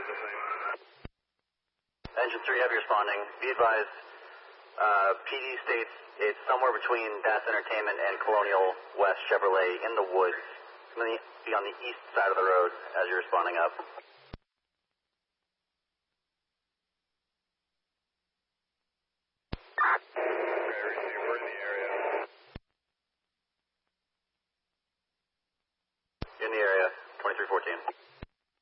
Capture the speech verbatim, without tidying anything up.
Engine three Heavy responding. Be advised, uh, P D states it's somewhere between Bass Entertainment and Colonial West Chevrolet in the woods. It's going to be on the east side of the road as you're responding up.